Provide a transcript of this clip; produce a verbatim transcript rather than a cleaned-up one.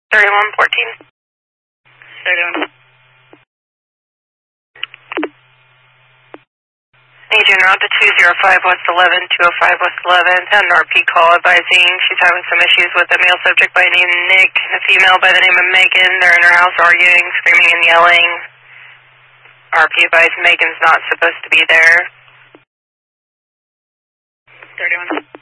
thirty-one fourteen. thirty-one. Agent route to two zero five West eleven, two oh five West eleventh, and an R P call advising she's having some issues with a male subject by the name of Nick, a female by the name of Megan. They're in her house arguing, screaming, and yelling. R P advised Megan's not supposed to be there. thirty-one.